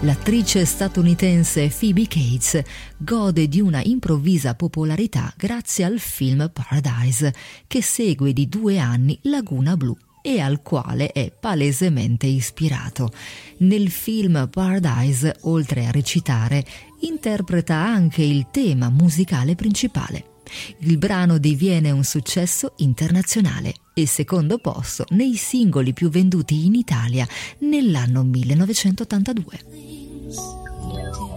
L'attrice statunitense Phoebe Cates gode di una improvvisa popolarità grazie al film Paradise, che segue di 2 anni Laguna Blu e al quale è palesemente ispirato. Nel film Paradise, oltre a recitare, interpreta anche il tema musicale principale. Il brano diviene un successo internazionale e secondo posto nei singoli più venduti in Italia nell'anno 1982.